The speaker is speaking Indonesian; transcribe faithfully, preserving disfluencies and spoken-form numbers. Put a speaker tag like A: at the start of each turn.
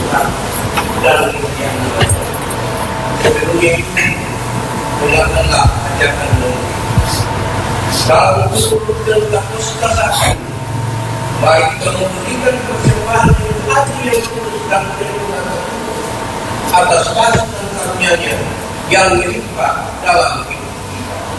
A: Tuhan dan kemudian sebelumnya itu dengarkanlah ajakan Nabi dalam keseluruhan kepustakaan, baik kita memberikan persembahan yang hati yang tulus dan penuh atas kasih dan karunia-Nya yang melimpah dalam